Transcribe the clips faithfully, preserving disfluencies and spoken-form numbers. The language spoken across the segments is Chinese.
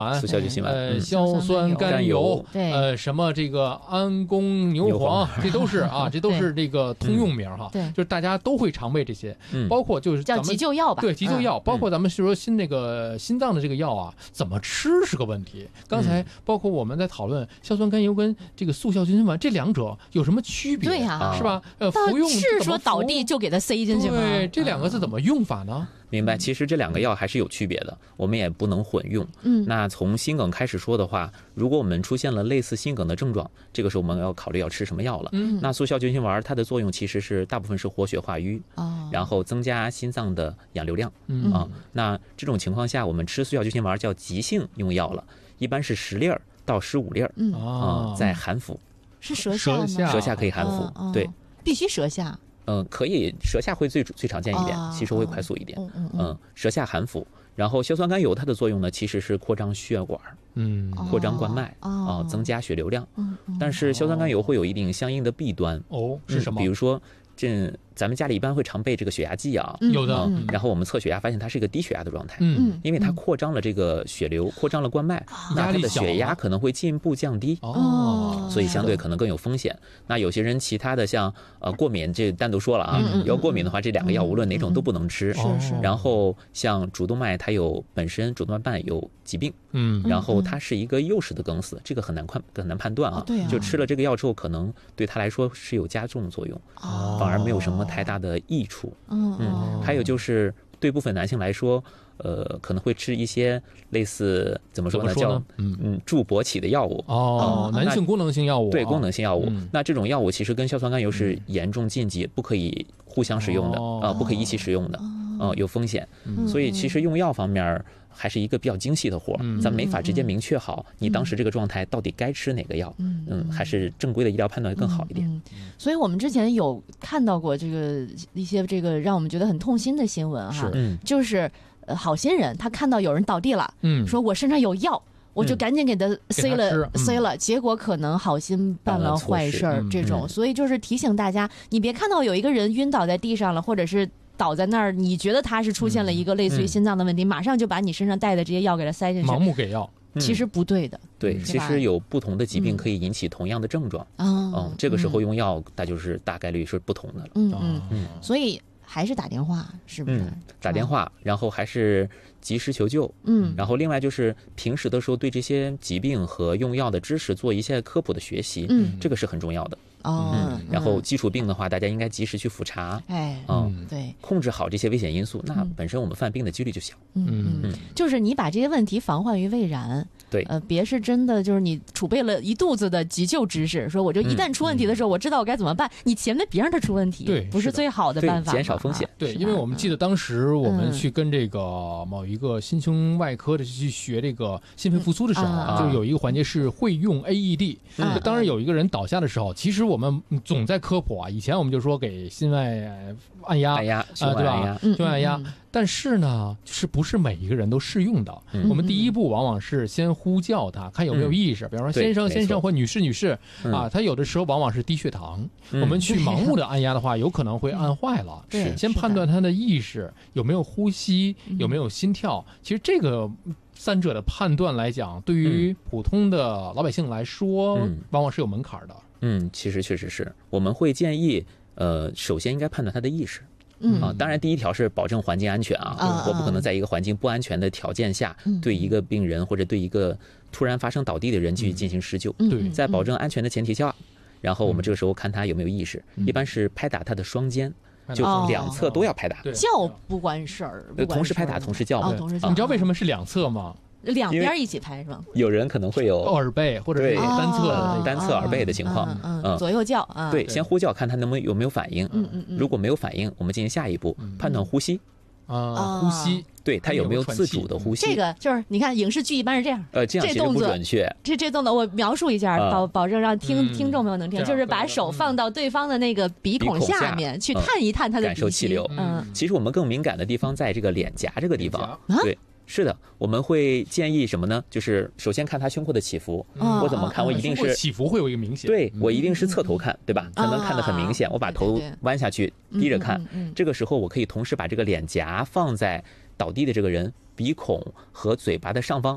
速效救心丸， 呃，硝酸甘油， 对， 呃，什么这个安宫牛黄，这都是啊，这都是这个通用名哈。 对， 就是大家都会常备这些，包括就是叫急救药吧？ 对，急救药，包括咱们是说心那个心脏的这个药啊，怎么吃是个问题。刚才包括我们在讨论硝酸甘油跟这个速效救心丸这两者有什么区别？ 对呀， 是吧？呃，服用是说倒地就给它塞进去吗？ 对，这两个是怎么用法呢？ 明白，其实这两个药还是有区别的，我们也不能混用。 嗯， 那从心梗开始说的话，如果我们出现了类似心梗的症状，这个时候我们要考虑要吃什么药了。 嗯， 那速效救心丸它的作用其实是大部分是活血化瘀， 哦， 然后增加心脏的氧流量。 嗯啊，那这种情况下，我们吃速效救心丸叫急性用药了，一般是十粒儿到十五粒儿， 嗯啊，在含服。 是舌下吗？ 舌舌下可以含服， 哦、 对， 必须舌下。 嗯，可以，舌下会最最常见一点，哦、吸收会快速一点。 嗯嗯嗯，舌下含服。然后硝酸甘油它的作用呢，其实是扩张血管， 嗯， 扩张冠脉啊、 哦呃，增加血流量。 嗯嗯、 但是硝酸甘油会有一定相应的弊端。 哦，是什么？ 嗯、比如说。这咱们家里一般会常备这个血压计啊， 有的、 嗯，然后我们测血压发现它是一个低血压的状态， 嗯， 因为它扩张了这个血流，扩张了冠脉，那它的血压可能会进一步降低， 哦， 所以相对可能更有风险。那有些人其他的像呃过敏，这单独说了啊， 嗯、 要过敏的话，这两个药无论哪种都不能吃， 是是。 然后像主动脉，它有本身主动脉瓣有疾病， 嗯， 然后它是一个诱使的梗死，这个很难判很难判断啊， 对啊， 就吃了这个药之后，可能对他来说是有加重作用， 哦， 反而没有什么太大的益处。 嗯嗯，还有就是对部分男性来说，呃，可能会吃一些类似怎么说呢，叫嗯嗯助勃起的药物。 哦，男性功能性药物。 对，功能性药物。 嗯、 那这种药物其实跟硝酸甘油是严重禁忌，不可以互相使用的啊、 哦呃，不可以一起使用的，嗯、呃，有风险。 嗯、 所以其实用药方面还是一个比较精细的活， 嗯、 咱没法直接明确好你当时这个状态到底该吃哪个药。 嗯嗯，还是正规的医疗判断更好一点。 嗯嗯、所以我们之前有看到过这个一些这个让我们觉得很痛心的新闻哈， 嗯、 就是呃好心人他看到有人倒地了， 嗯， 说我身上有药。我就赶紧给他塞了、 嗯、 塞了，结果可能好心办了坏事儿，这种， 嗯、 所以就是提醒大家，你别看到有一个人晕倒在地上了，或者是倒在那儿，你觉得他是出现了一个类似于心脏的问题，嗯、马上就把你身上带的这些药给他塞进去， 盲目给药， 其实不对的。 嗯、对，其实有不同的疾病可以引起同样的症状， 嗯， 嗯，这个时候用药，那就是大概率是不同的了。 嗯嗯嗯，所以。还是打电话，是不是？ 嗯，打电话，然后还是及时求救。 嗯， 然后另外就是平时的时候对这些疾病和用药的知识做一些科普的学习， 嗯， 这个是很重要的。 哦， 嗯，然后基础病的话，大家应该及时去复查。 哎， 嗯， 对， 控制好这些危险因素，那本身我们犯病的几率就小。 嗯嗯，就是你把这些问题防患于未然。 对， 呃，别是真的就是你储备了一肚子的急救知识，说我就一旦出问题的时候，我知道我该怎么办。你前面别让他出问题， 对， 不是最好的办法， 减少风险。 对，因为我们记得当时我们去跟这个某一个心胸外科的去学这个心肺复苏的时候，就有一个环节是会用 A E D。当然有一个人倒下的时候，其实我们总在科普啊，以前我们就说给心外按压， 按压啊，对吧？胸外按压。但是呢，是不是每一个人都适用的？ 嗯、 我们第一步往往是先呼叫他，看有没有意识。嗯、比方说先生、先生或女士、女士、嗯、啊，他有的时候往往是低血糖。嗯、我们去盲目的按压的话，有可能会按坏了。 对， 先判断他的意识有没有呼吸，有没有心跳。嗯、其实这个三者的判断来讲，对于普通的老百姓来说，嗯、往往是有门槛的。 嗯，其实确实是，我们会建议，呃，首先应该判断他的意识。 嗯啊，当然，第一条是保证环境安全啊， 嗯、 我不可能在一个环境不安全的条件下， 嗯、 对一个病人或者对一个突然发生倒地的人去进行施救。 对、 嗯，在保证安全的前提下，然后我们这个时候看他有没有意识， 嗯、 一般是拍打他的双肩，就两侧都要拍打， 叫不关事儿， 同时拍打，同时叫。 哦，同时叫。 你知道为什么是两侧吗？ 两边一起拍是吧？ 有人可能会有耳背或者是单侧的单侧耳背的情况， 嗯，左右叫啊。 对，先呼叫看他能不能有没有反应， 嗯嗯嗯。 如果没有反应，我们进行下一步判断呼吸啊，呼吸， 对他有没有自主的呼吸。 这个就是你看影视剧一般是这样， 呃，这样其实不准确。 这这动作我描述一下，保保证让听听众朋友能听，就是把手放到对方的那个鼻孔下面去探一探他的感受气流。 嗯， 其实我们更敏感的地方在这个脸颊这个地方，对。是的，我们会建议什么呢？就是首先看他胸廓的起伏， 嗯、 我怎么看？我一定是起伏会有一个明显， 对我一定是侧头看，对吧？才能看得很明显。 啊、 我把头弯下去， 对对对低着看， 嗯嗯嗯、 这个时候我可以同时把这个脸颊放在倒地的这个人鼻孔和嘴巴的上方。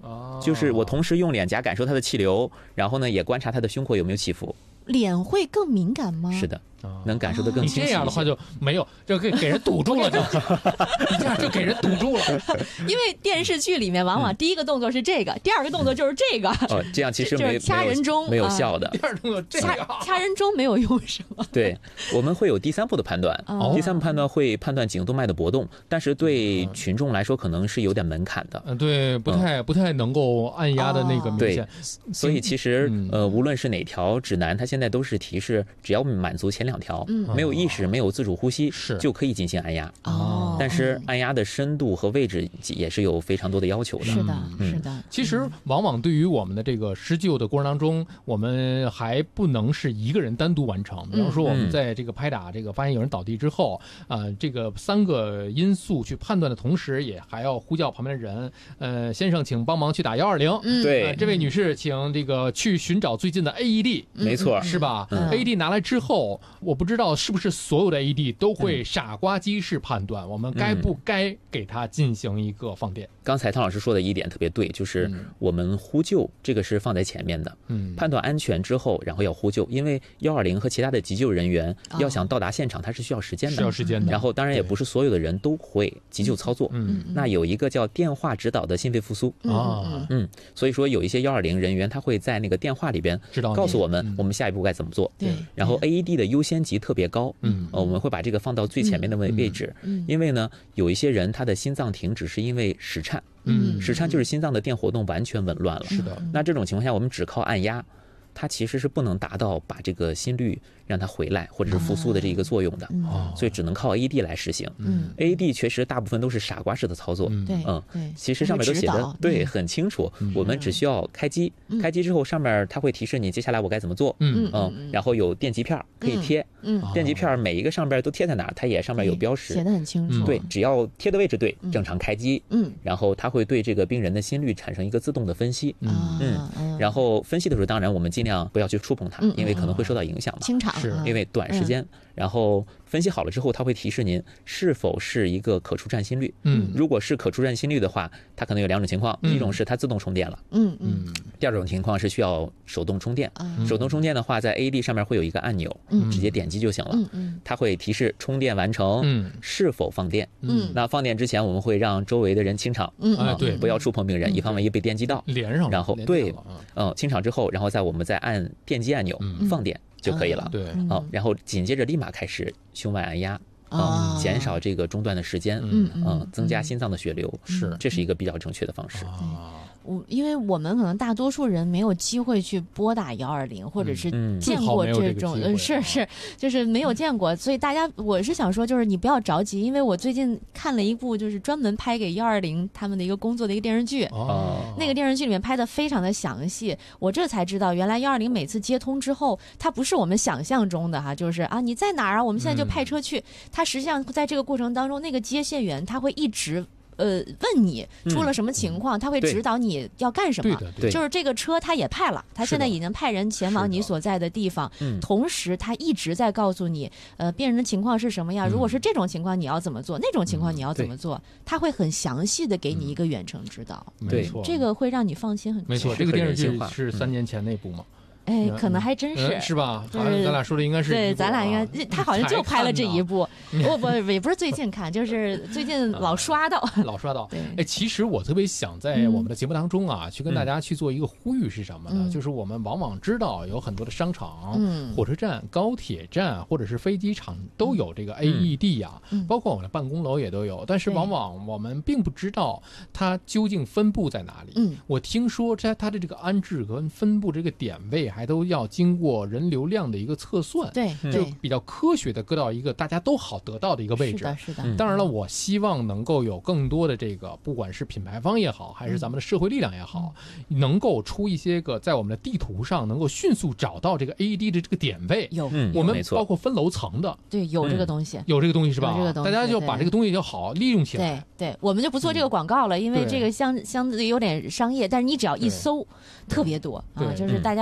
哦，就是我同时用脸颊感受它的气流，然后呢也观察它的胸廓有没有起伏。 脸会更敏感吗？ 是的，能感受得更清晰。 你这样的话就没有，就给给人堵住了，就你这样就给人堵住了。 因为电视剧里面往往第一个动作是这个，嗯、第二个动作就是这个。 哦，这样其实没掐人中没有效的。 第二动作这个掐人中没有用是吗？ 对，我们会有第三步的判断。哦、第三步判断会判断颈动脉的搏动，但是对群众来说可能是有点门槛的。 嗯，对，不太、嗯、不太能够按压的那个明显。 对，所以其实、嗯、呃，无论是哪条指南，它现在都是提示，只要满足前两条，嗯、没有意识、没有自主呼吸， 是就可以进行按压。 哦， 但是按压的深度和位置也是有非常多的要求的。 是的，嗯、是的。 其实往往对于我们的这个施救的过程当中，我们还不能是一个人单独完成。比方说，我们在这个拍打这个发现有人倒地之后，啊、呃，这个三个因素去判断的同时，也还要呼叫旁边的人，呃，先生，请帮忙去打幺二零。 嗯， 对、 呃，这位女士，请这个去寻找最近的 A E D。 没错， 是吧？ 嗯、 A E D 拿来之后，我不知道是不是所有的 A E D 都会傻瓜机式判断，我们该不该给它进行一个放电。 刚才汤老师说的一点特别对，就是我们呼救这个是放在前面的，嗯，判断安全之后，然后要呼救，因为幺二零和其他的急救人员要想到达现场，它是需要时间的， 需要时间的。 然后当然也不是所有的人都会急救操作，嗯，那有一个叫电话指导的心肺复苏啊， 嗯，所以说有一些幺二零人员他会在那个电话里边告诉我们我们下一步该怎么做， 对， 然后 A E D 的优先级特别高，嗯，我们会把这个放到最前面的位位置，因为呢有一些人他的心脏停止是因为室颤。 嗯， 室颤就是心脏的电活动完全紊乱了。 是的， 那这种情况下，我们只靠按压，它其实是不能达到把这个心率让它回来或者是复苏的这一个作用的， 哦、 所以只能靠 A E D 来实行。 嗯 ，A E D 确实大部分都是傻瓜式的操作。 对， 嗯， 对， 其实上面都写的对很清楚， 嗯、 我们只需要开机， 嗯、 开机之后上面它会提示你接下来我该怎么做。 嗯嗯，然后有电极片可以贴， 嗯， 电极片每一个上边都贴在哪儿，它也上面有标识， 写的很清楚。 对，只要贴的位置对，正常开机。 嗯， 然后它会对这个病人的心率产生一个自动的分析。 嗯嗯，然后分析的时候，当然我们尽量不要去触碰它，因为可能会受到影响嘛。 清场， 是因为短时间。然后分析好了之后，它会提示您是否是一个可出站心率。 嗯， 如果是可出站心率的话，它可能有两种情况，一种是它自动充电了， 嗯嗯， 第二种情况是需要手动充电。手动充电的话，在 A E D 上面会有一个按钮，直接点击就行了。 嗯， 它会提示充电完成，是否放电。 嗯， 那放电之前，我们会让周围的人清场， 嗯啊对， 不要触碰病人，以防万一被电击到。 连上， 然后对，嗯，清场之后，然后再我们再按电击按钮放电。就可以了， 对， 哦，然后紧接着立马开始胸外按压，啊，减少这个中断的时间， 嗯嗯，增加心脏的血流， 是， 这是一个比较正确的方式。 我因为我们可能大多数人没有机会去拨打幺二零，或者是见过这种，嗯，是是，就是没有见过，所以大家我是想说，就是你不要着急，因为我最近看了一部就是专门拍给幺二零他们的一个工作的一个电视剧， 哦， 那个电视剧里面拍的非常的详细，我这才知道原来幺二零每次接通之后，它不是我们想象中的哈，就是啊你在哪儿啊，我们现在就派车去，它实际上在这个过程当中，那个接线员他会一直。呃，问你出了什么情况，嗯、他会指导你要干什么。 对就是这个车他也派了，他现在已经派人前往你所在的地方，同时他一直在告诉你，呃，病人的情况是什么呀？嗯、如果是这种情况，你要怎么做？那种情况你要怎么做？嗯、他会很详细的给你一个远程指导。 没错， 这个会让你放心很多。 没错，这个电视剧是三年前那部吗？ 哎，可能还真是、 嗯、是吧？好像咱俩说的应该是对，咱俩应该他好像就拍了这一部，不不也不是最近看，就是最近老刷到， 老刷到。哎，其实我特别想在我们的节目当中啊，嗯、去跟大家去做一个呼吁是什么呢？嗯、就是我们往往知道有很多的商场、嗯、火车站、高铁站或者是飞机场都有这个 A E D 呀、啊，嗯、包括我们的办公楼也都有，但是往往我们并不知道它究竟分布在哪里。 嗯， 我听说它它的这个安置跟分布这个点位。还都要经过人流量的一个测算， 对， 就比较科学的搁到一个大家都好得到的一个位置。 是的，是的。 当然了，我希望能够有更多的这个，不管是品牌方也好，还是咱们的社会力量也好，嗯、能够出一些个在我们的地图上能够迅速找到这个 A E D 的这个点位。 有， 嗯、 我们包括分楼层的， 对，有这个东西， 嗯、有这个东西是吧？ 有这个东西， 大家就把这个东西就好利用起来。对，对，我们就不做这个广告了，嗯、因为这个相相对有点商业，但是你只要一搜，特别多啊，就是大家如果。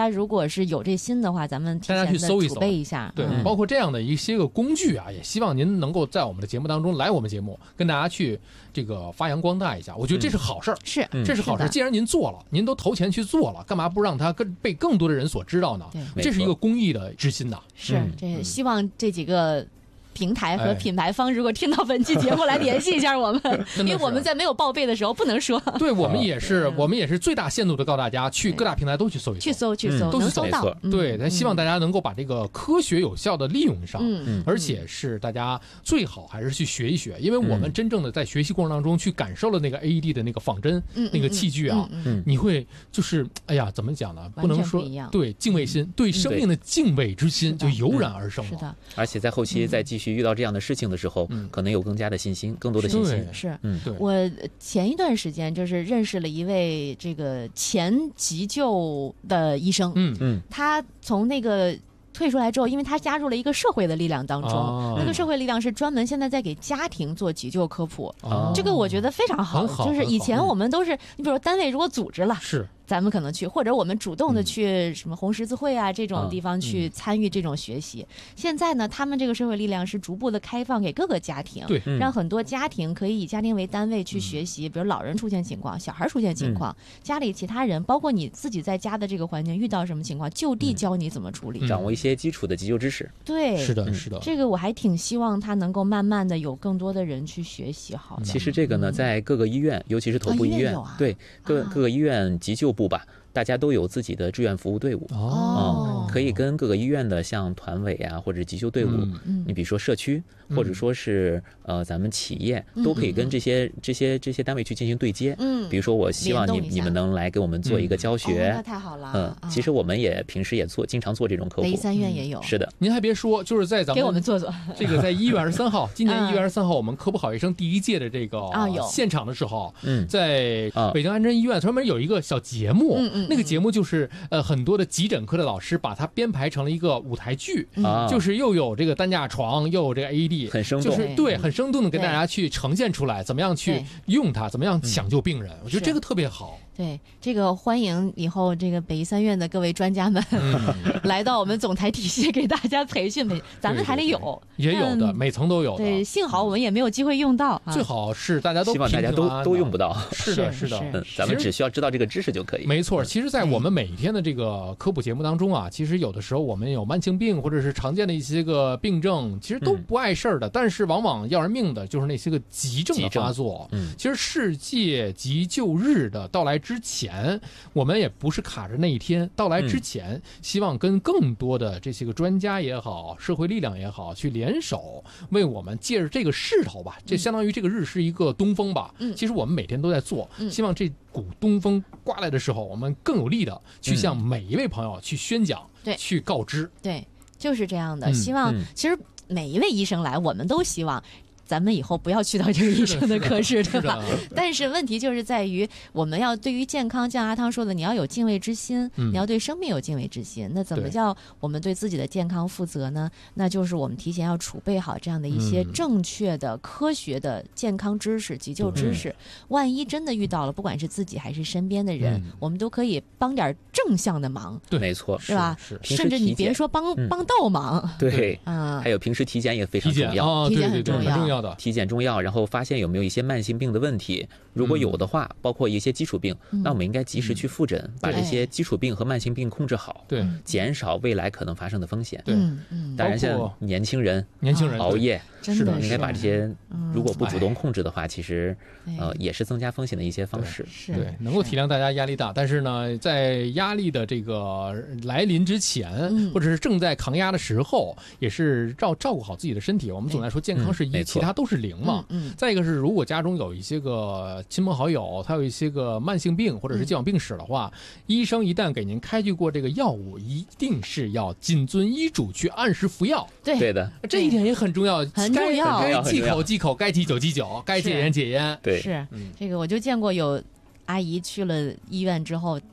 果是有这心的话，咱们提前的储备一下。 对、 嗯， 包括这样的一些个工具啊，也希望您能够在我们的节目当中来我们节目，跟大家去这个发扬光大一下。我觉得这是好事儿、嗯， 是， 这是好事儿。既然您做了，您都投钱去做了，干嘛不让它更被更多的人所知道呢？这是一个公益的之心呐。 是，这希望这几个平台和品牌方如果听到本期节目来联系一下我们，因为我们在没有报备的时候不能说。 对，我们也是，我们也是最大限度的告诉大家，去各大平台都去搜一搜， 去搜去搜， 都能搜到。 对，咱希望大家能够把这个科学有效的利用上， 嗯， 而且是大家最好还是去学一学，因为我们真正的在学习过程当中去感受了那个 A E D 的那个仿真那个器具啊，你会就是哎呀，怎么讲呢？不能说对敬畏心，对生命的敬畏之心就油然而生了。 是的， 而且在后期再继续遇到这样的事情的时候，嗯、可能有更加的信心，更多的信心。 是， 嗯， 我前一段时间就是认识了一位这个前急救的医生， 嗯嗯， 他从那个退出来之后，因为他加入了一个社会的力量当中， 哦、 那个社会力量是专门现在在给家庭做急救科普， 哦、 这个我觉得非常好。 好就是以前我们都是，你比如说单位如果组织了， 是。 咱们可能去，或者我们主动的去什么红十字会啊、嗯、这种地方去参与这种学习。嗯、现在呢，他们这个社会力量是逐步的开放给各个家庭， 对， 让很多家庭可以以家庭为单位去学习，嗯、比如老人出现情况、小孩出现情况，嗯、家里其他人，包括你自己在家的这个环境遇到什么情况，就地教你怎么处理， 嗯、掌握一些基础的急救知识。 对， 是的，是的。 这个我还挺希望他能够慢慢的有更多的人去学习好。 其实这个呢，在各个医院，尤其是头部医院， 啊、 对各各个医院急救部吧。大家都有自己的志愿服务队伍哦、 嗯，可以跟各个医院的像团委啊或者急救队伍， 嗯、 你比如说社区、嗯、或者说是呃咱们企业、嗯、都可以跟这些、嗯、这些这些单位去进行对接。 嗯， 比如说我希望你你们能来给我们做一个教学， 嗯哦、那太好了。 嗯，嗯其实我们也平时也做，经常做这种科普。 北医三院也有。 嗯、是的， 您还别说，就是在咱们给我们做做这个在一月二十三号，今年一月二十三号，我们科普好医生第一届的这个啊有现场的时候， 嗯， 在北京安贞医院专门有一个小节目， 嗯嗯， 那个节目就是。呃，很多的急诊科的老师把它编排成了一个舞台剧， 嗯、 就是又有这个担架床，又有这个 A E D， 很生动， 就是对，很生动的跟大家去呈现出来，怎么样去用它，怎么样抢救病人，我觉得这个特别好。 对，这个欢迎以后这个北医三院的各位专家们、嗯、来到我们总台体系给大家培训培训，咱们台里有， 对对对也有的，每层都有的。 对，幸好我们也没有机会用到， 最好是大家都希望大家都都用不到。 是的，是的， 嗯，咱们只需要知道这个知识就可以。 没错，其实，在我们每一天的这个科普节目当中啊，其实有的时候我们有慢性病或者是常见的一些个病症，其实都不碍事儿的，嗯、但是往往要人命的就是那些个急症的发作。 嗯， 其实世界急救日的到来之前。我们也不是卡着那一天到来之前、嗯、希望跟更多的这些个专家也好社会力量也好去联手，为我们借着这个势头吧，这相当于这个日是一个东风吧、嗯、其实我们每天都在做、嗯、希望这股东风刮来的时候，我们更有力的去向每一位朋友去宣讲、 对、嗯、 去告知。 对，就是这样的、 嗯、 希望、嗯、其实每一位医生来，我们都希望咱们以后不要去到这个医生的科室，对吧？但是问题就是在于，我们要对于健康，像阿汤说的，你要有敬畏之心， 嗯、 你要对生命有敬畏之心。那怎么叫我们对自己的健康负责呢？那就是我们提前要储备好这样的一些正确的、嗯、科学的健康知识、急救知识。万一真的遇到了，不管是自己还是身边的人，嗯、我们都可以帮点正向的忙。 对，没错， 是吧？ 是是甚至你别说帮、嗯、帮倒忙， 对， 嗯， 还有平时体检也非常重要， 哦、 体检很重要，很重要的。 体检重要，然后发现有没有一些慢性病的问题，如果有的话，嗯、包括一些基础病，嗯、那我们应该及时去复诊，嗯、把这些基础病和慢性病控制好， 对， 减少未来可能发生的风险。 对， 嗯， 当然像年轻人， 年轻人熬夜， 是的， 应该把这些，如果不主动控制的话， 嗯、 其实呃也是增加风险的一些方式。 是， 对，能够体谅大家压力大，但是呢，在压力的这个来临之前， 嗯、 或者是正在扛压的时候，也是照照顾好自己的身体。我们总来说，健康是一， 嗯、 其他都是零嘛。 嗯。 再一个是，如果家中有一些个亲朋好友，他有一些个慢性病或者是既往病史的话，嗯、医生一旦给您开具过这个药物，一定是要谨遵医嘱去按时服药。 对， 对的， 这一点也很重要， 很重要。 该忌口忌口，该忌酒忌酒，该戒烟戒烟。 对， 是、嗯、这个我就见过有阿姨去了医院之后，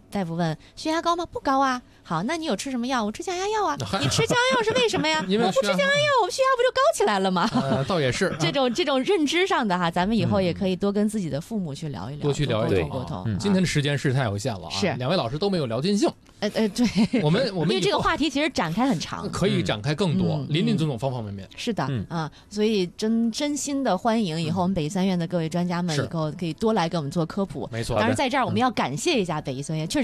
大夫问血压高吗？不高啊。好，那你有吃什么药？我吃降压药啊。你吃降压药是为什么呀？ 因为我不吃降压药，我们血压不就高起来了吗？ 呃，倒也是这种这种认知上的哈，咱们以后也可以多跟自己的父母去聊一聊， 多去聊一聊， 沟通。 嗯，今天的时间是太有限了啊， 是两位老师都没有聊尽兴。 呃呃，对， 我们我们因为这个话题其实展开很长， 可以展开更多， 嗯、 林林总总方方面面。 是的， 嗯啊，所以真真心的欢迎以后我们北医三院的各位专家们以后可以多来给我们做科普。 没错， 当然在这儿我们要感谢一下北医三院，确实。